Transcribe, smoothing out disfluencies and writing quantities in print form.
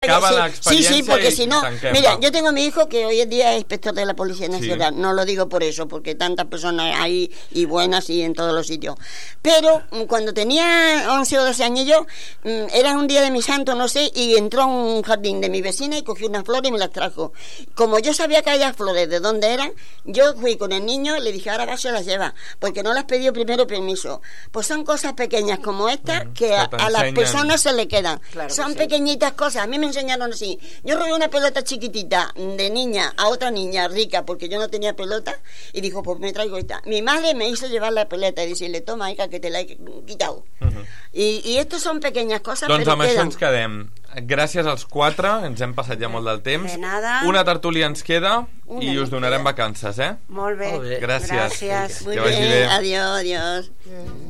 acaba la experiencia. Sí, porque si no, mira, va. yo tengo a mi hijo que hoy en día es inspector de la Policía Nacional. Sí. No lo digo por eso, porque tantas personas hay y buenas y en todos los sitios. Pero cuando tenía 11 o 12 añillos, era un día de mi santo, no sé, y entró a un jardín de mi vecina y cogió unas flores y me las trajo. Como yo sabía que aquellas flores de dónde eran, yo fui con el niño y le dije, ahora vas, se las lleva, porque no las pidió primero permiso. Pues son cosas pequeñas como estas que a las personas se le quedan. Claro, son sí. pequeñitas cosas. A mí me enseñaron así. Yo robé una pelota chiquitita de niña a otra niña rica porque yo no tenía pelota y dijo, pues me traigo esta. Mi madre me hizo llevar la pelota y decirle, toma, hija, que te la he quitado. I estos són pequeñas coses, doncs però amb això queden. ens quedem. Gràcies als 4, ens hem passat ja molt del temps. De nada. Una tertúlia ens queda Una i us donarem queda. vacances, Molt bé. Molt bé. Gràcies. Gràcies. Muy Que vagi bien, bé. adiós, adiós.